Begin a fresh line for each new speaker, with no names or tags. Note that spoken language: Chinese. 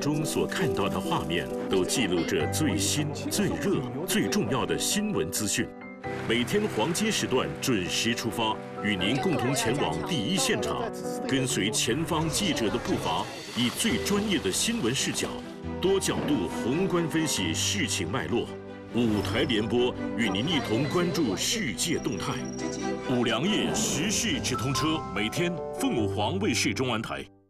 中所看到的画面，都记录着最新、最热、最重要的新闻资讯。每天黄金时段准时出发，与您共同前往第一现场，跟随前方记者的步伐，以最专业的新闻视角，多角度宏观分析事情脉络。5台联播，与您一同关注世界动态。5粮液时事直通车，每天凤凰卫视中文台。